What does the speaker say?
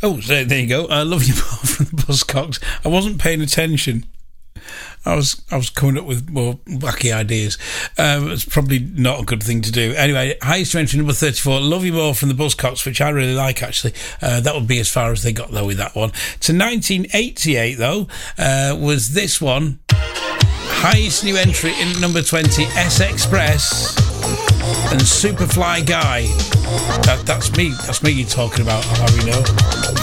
Oh, so there you go. I love you more from the Buzzcocks. I wasn't paying attention. I was coming up with more wacky ideas. It's probably not a good thing to do. Anyway, highest entry number 34, Love You More from the Buzzcocks, which I really like, actually. That would be as far as they got, though, with that one. To 1988, though, was this one. Highest new entry in number 20, S Express and Superfly Guy. That's me you're talking about, how you know.